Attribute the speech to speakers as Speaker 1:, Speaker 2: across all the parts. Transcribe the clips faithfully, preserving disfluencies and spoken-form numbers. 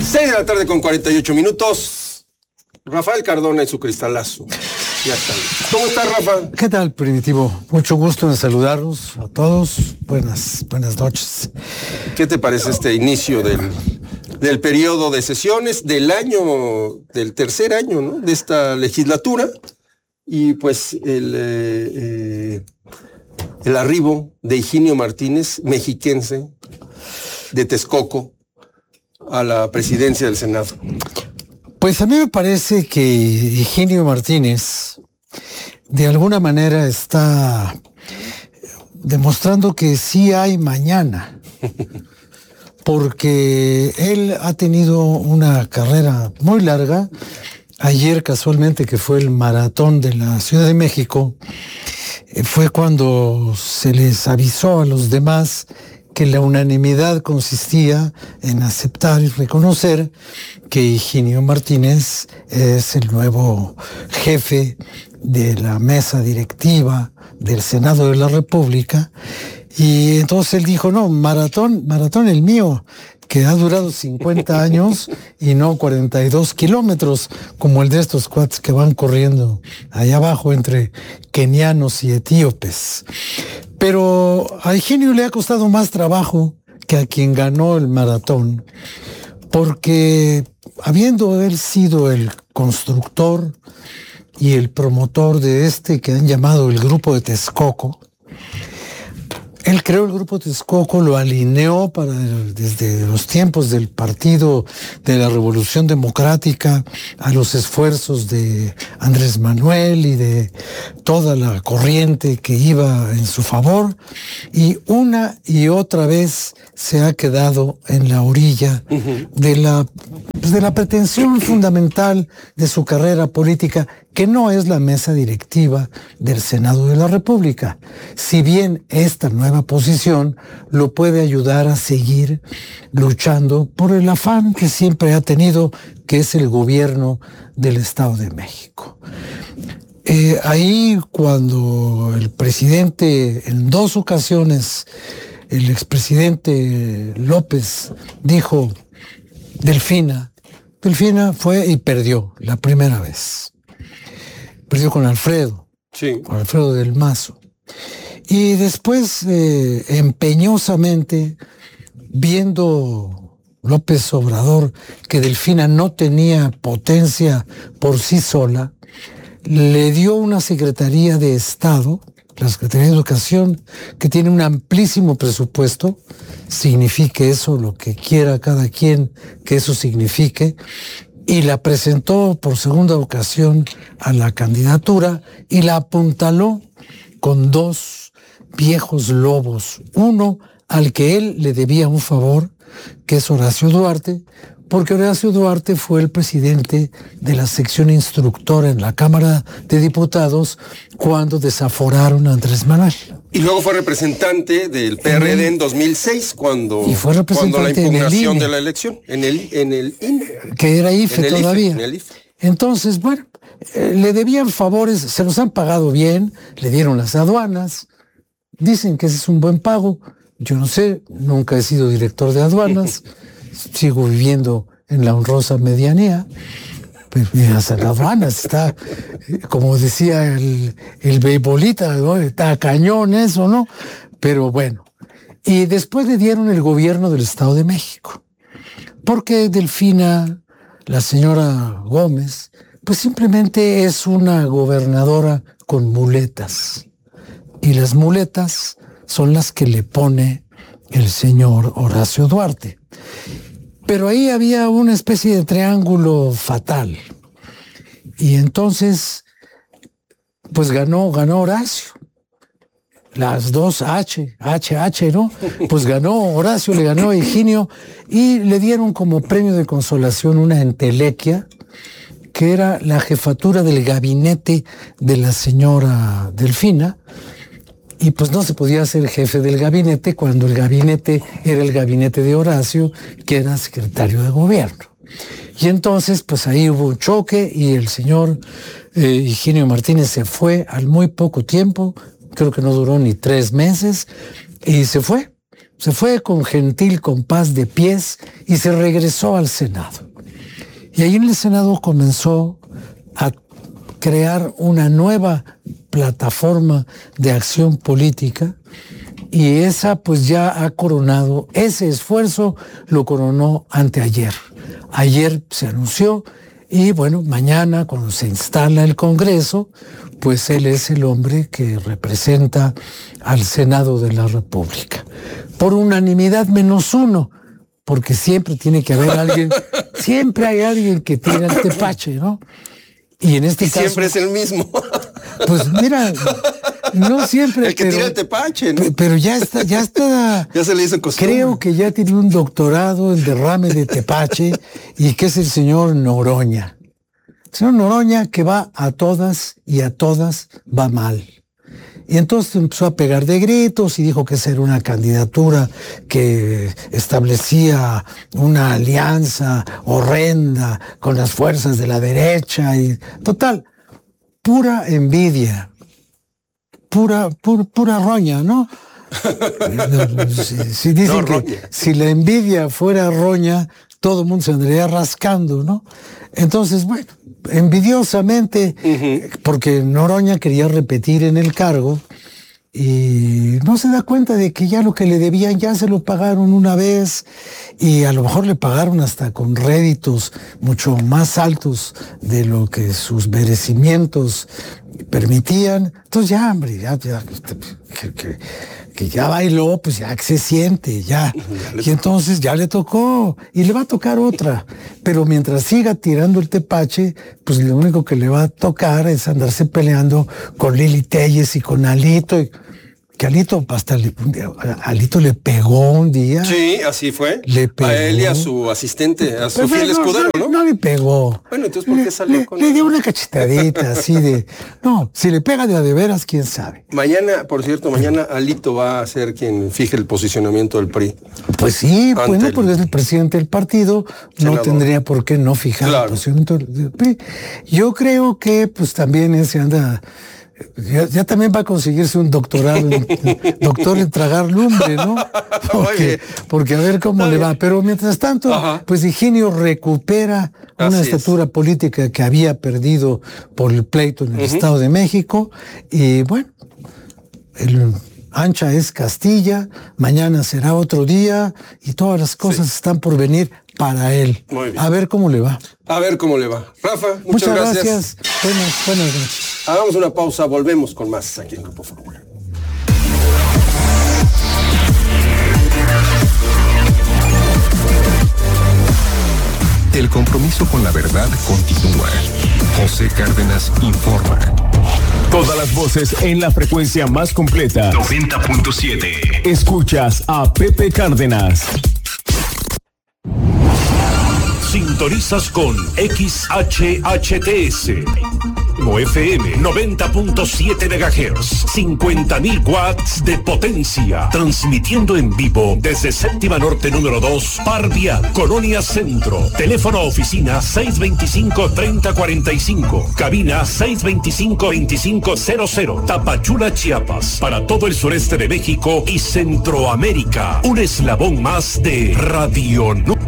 Speaker 1: seis de la tarde con cuarenta y ocho minutos. Rafael Cardona y su cristalazo. Ya está. ¿Cómo estás, Rafa?
Speaker 2: ¿Qué tal, Primitivo? Mucho gusto en saludarlos a todos. Buenas, buenas noches.
Speaker 1: ¿Qué te parece este inicio del, del periodo de sesiones del año, del tercer año, ¿no?, de esta legislatura? Y pues el, eh, eh, el arribo de Higinio Martínez, mexiquense, de Texcoco, a la presidencia del Senado.
Speaker 2: Pues a mí me parece que Higinio Martínez de alguna manera está demostrando que sí hay mañana, porque él ha tenido una carrera muy larga. Ayer, casualmente, que fue el maratón de la Ciudad de México, fue cuando se les avisó a los demás que la unanimidad consistía en aceptar y reconocer que Higinio Martínez es el nuevo jefe de la mesa directiva del Senado de la República. Y entonces él dijo, no, maratón, maratón el mío, que ha durado cincuenta años y no cuarenta y dos kilómetros, como el de estos cuates que van corriendo allá abajo entre kenianos y etíopes. Pero a Higinio le ha costado más trabajo que a quien ganó el maratón, porque habiendo él sido el constructor y el promotor de este que han llamado el Grupo de Texcoco, él creó el Grupo Texcoco, lo alineó para desde los tiempos del Partido de la Revolución Democrática a los esfuerzos de Andrés Manuel y de toda la corriente que iba en su favor, y una y otra vez se ha quedado en la orilla uh-huh. de la, pues de la pretensión fundamental de su carrera política, que no es la mesa directiva del Senado de la República. Si bien esta nueva posición lo puede ayudar a seguir luchando por el afán que siempre ha tenido, que es el gobierno del Estado de México. Eh, ahí cuando el presidente, en dos ocasiones, el expresidente López dijo Delfina, Delfina fue y perdió la primera vez. Perdió con Alfredo,
Speaker 1: sí.
Speaker 2: con Alfredo del Mazo. Y después, eh, empeñosamente, viendo López Obrador que Delfina no tenía potencia por sí sola, le dio una Secretaría de Estado, la Secretaría de Educación, que tiene un amplísimo presupuesto, signifique eso lo que quiera cada quien que eso signifique, y la presentó por segunda ocasión a la candidatura y la apuntaló con dos viejos lobos. Uno al que él le debía un favor, que es Horacio Duarte, porque Horacio Duarte fue el presidente de la sección instructora en la Cámara de Diputados cuando desaforaron a Andrés Manuel.
Speaker 1: Y luego fue representante del P R D en, el, en dos mil seis, cuando,
Speaker 2: y fue representante
Speaker 1: cuando la impugnación
Speaker 2: en el I N E,
Speaker 1: de la elección, en el, en el I N E.
Speaker 2: Que era I F E todavía.
Speaker 1: I F E, en el I F E.
Speaker 2: Entonces, bueno, eh, le debían favores, se los han pagado bien, le dieron las aduanas, dicen que ese es un buen pago. Yo no sé, nunca he sido director de aduanas, sigo viviendo en la honrosa medianía. Pues las aduanas está, como decía el, el beisbolista, ¿no? Está a cañón eso, ¿no? Pero bueno. Y después le dieron el gobierno del Estado de México. Porque Delfina, la señora Gómez, pues simplemente es una gobernadora con muletas. Y las muletas son las que le pone el señor Horacio Duarte. Pero ahí había una especie de triángulo fatal. Y entonces, pues ganó, ganó Horacio. Las dos H, H, H, ¿no? Pues ganó Horacio, le ganó a Higinio y le dieron como premio de consolación una entelequia, que era la jefatura del gabinete de la señora Delfina. Y pues no se podía ser jefe del gabinete cuando el gabinete era el gabinete de Horacio, que era secretario de gobierno. Y entonces, pues ahí hubo un choque y el señor eh, Higinio Martínez se fue al muy poco tiempo, creo que no duró ni tres meses, y se fue. se fue con gentil compás de pies y se regresó al Senado. Y ahí en el Senado comenzó a crear una nueva plataforma de acción política, y esa pues ya ha coronado, ese esfuerzo lo coronó anteayer. Ayer se anunció, y bueno, mañana cuando se instala el Congreso, pues él es el hombre que representa al Senado de la República. Por unanimidad menos uno, porque siempre tiene que haber alguien, siempre hay alguien que tira el tepache, ¿no? Y en este
Speaker 1: y
Speaker 2: caso...
Speaker 1: siempre es el mismo.
Speaker 2: Pues mira, no siempre...
Speaker 1: El que
Speaker 2: pero,
Speaker 1: tira el tepache, ¿no?
Speaker 2: Pero ya está, ya está...
Speaker 1: Ya se le hizo costumbre.
Speaker 2: Creo que ya tiene un doctorado en derrame de tepache, y que es el señor Noroña. El señor Noroña, que va a todas y a todas va mal. Y entonces empezó a pegar de gritos y dijo que esa era una candidatura que establecía una alianza horrenda con las fuerzas de la derecha, y total, pura envidia, pura, pura, pura roña, ¿no? Si, si dicen no, que si la envidia fuera roña, todo el mundo se andaría rascando, ¿no? Entonces, bueno, envidiosamente, uh-huh. porque Noroña quería repetir en el cargo y no se da cuenta de que ya lo que le debían ya se lo pagaron una vez, y a lo mejor le pagaron hasta con réditos mucho más altos de lo que sus merecimientos permitían. Entonces ya, hombre, ya, ya que, que, que ya bailó, pues ya que se siente, ya. Y entonces ya le tocó, y le va a tocar otra. Pero mientras siga tirando el tepache, pues lo único que le va a tocar es andarse peleando con Lili Téllez y con Alito. Y que Alito, hasta le, Alito le pegó un día.
Speaker 1: Sí, así fue.
Speaker 2: Le pegó.
Speaker 1: A él y a su asistente, a su
Speaker 2: pero,
Speaker 1: fiel
Speaker 2: pero,
Speaker 1: escudero, ¿no?
Speaker 2: No le pegó.
Speaker 1: Bueno, entonces, ¿por qué salió
Speaker 2: le,
Speaker 1: con
Speaker 2: Le dio una cachetadita así de... No, si le pega de a de veras, quién sabe.
Speaker 1: Mañana, por cierto, mañana Alito va a ser quien fije el posicionamiento del P R I.
Speaker 2: Pues sí, bueno, porque es el presidente del partido, senador. No tendría por qué no fijar claro. el posicionamiento del P R I. Yo creo que, pues también ese anda... Ya, ya también va a conseguirse un doctorado, en, doctor en tragar lumbre, ¿no? Porque, porque a ver cómo le va. Pero mientras tanto, Ajá. pues Higinio recupera una Así estatura es. política que había perdido por el pleito en el uh-huh. Estado de México. Y bueno, el ancha es Castilla, mañana será otro día, y todas las cosas sí. están por venir para él.
Speaker 1: Muy bien.
Speaker 2: A ver cómo le va.
Speaker 1: A ver cómo le va. Rafa, muchas,
Speaker 2: muchas
Speaker 1: gracias.
Speaker 2: gracias. Buenas, buenas noches.
Speaker 1: Hagamos una pausa, volvemos con más aquí en Grupo Fórmula.
Speaker 3: El compromiso con la verdad continúa. José Cárdenas informa.
Speaker 4: Todas las voces en la frecuencia más completa.
Speaker 3: noventa punto siete.
Speaker 4: Escuchas a Pepe Cárdenas.
Speaker 5: Sintonizas con X H H T S. O F M noventa punto siete megahertz, cincuenta mil watts de potencia, transmitiendo en vivo desde Séptima Norte número dos, Par Vial, Colonia Centro. Teléfono oficina seis veinticinco, treinta cuarenta y cinco, cabina seis veinticinco, veinticinco cero cero, Tapachula, Chiapas, para todo el sureste de México y Centroamérica. Un eslabón más de Radio Nu.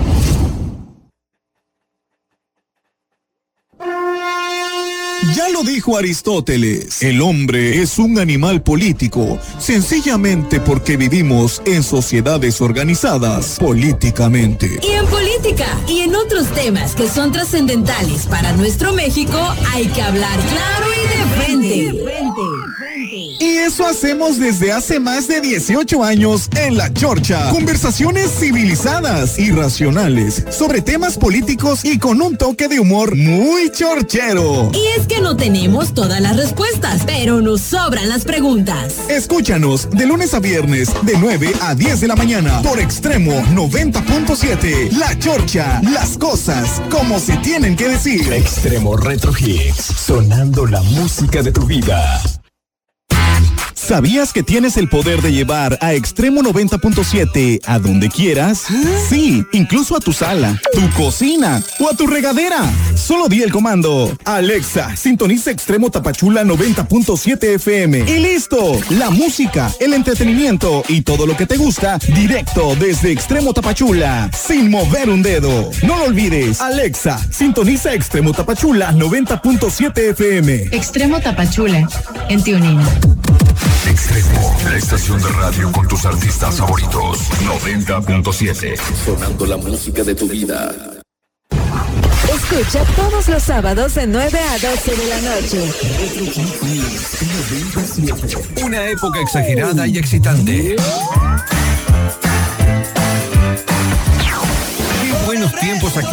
Speaker 6: Ya lo dijo Aristóteles, el hombre es un animal político, sencillamente porque vivimos en sociedades organizadas políticamente.
Speaker 7: Y en política y en otros temas que son trascendentales para nuestro México, hay que hablar claro y de frente.
Speaker 6: Y eso hacemos desde hace más de dieciocho años en La Chorcha. Conversaciones civilizadas y racionales sobre temas políticos y con un toque de humor muy chorchero.
Speaker 7: Y es que no tenemos todas las respuestas, pero nos sobran las preguntas.
Speaker 6: Escúchanos de lunes a viernes de nueve a diez de la mañana por Extremo noventa punto siete. La Chorcha, las cosas como se tienen que decir.
Speaker 4: Extremo Retro Hits, sonando la música de tu vida.
Speaker 6: ¿Sabías que tienes el poder de llevar a Extremo noventa punto siete a donde quieras? Sí, incluso a tu sala, tu cocina o a tu regadera. Solo di el comando: Alexa, sintoniza Extremo Tapachula noventa punto siete F M. Y listo, la música, el entretenimiento y todo lo que te gusta directo desde Extremo Tapachula, sin mover un dedo. No lo olvides, Alexa, sintoniza Extremo Tapachula noventa punto siete F M.
Speaker 8: Extremo Tapachula, en TuneIn.
Speaker 3: Extremo, la estación de radio con tus artistas favoritos. noventa punto siete.
Speaker 9: Sonando la música de tu vida.
Speaker 7: Escucha todos los sábados de nueve a doce de la noche.
Speaker 3: Una época exagerada y excitante. Qué buenos tiempos aquí.